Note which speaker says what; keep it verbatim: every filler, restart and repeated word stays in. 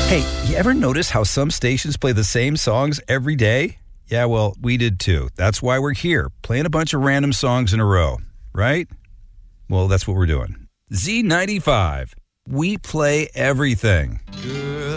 Speaker 1: Hey, you ever notice how some stations play the same songs every day? Yeah, well, we did too. That's why we're here, playing a bunch of random songs in a row, right? Well, that's what we're doing. Z ninety-five. We play everything. Good.